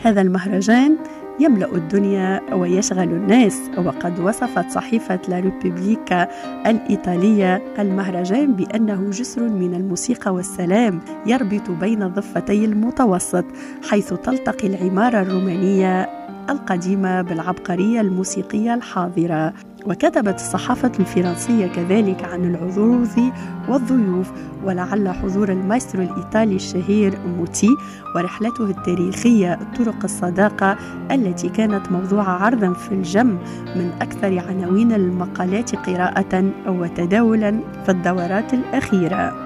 هذا المهرجان يملأ الدنيا ويشغل الناس، وقد وصفت صحيفة لا ريبوبليكا الإيطالية المهرجان بأنه جسر من الموسيقى والسلام يربط بين ضفتي المتوسط، حيث تلتقي العمارة الرومانية القديمة بالعبقرية الموسيقية الحاضرة. وكتبت الصحافة الفرنسية كذلك عن العروض والضيوف، ولعل حضور المايسترو الإيطالي الشهير موتي ورحلته التاريخية طرق الصداقة التي كانت موضوع عرض في الجم من أكثر عناوين المقالات قراءة وتداولا في الدورات الأخيرة.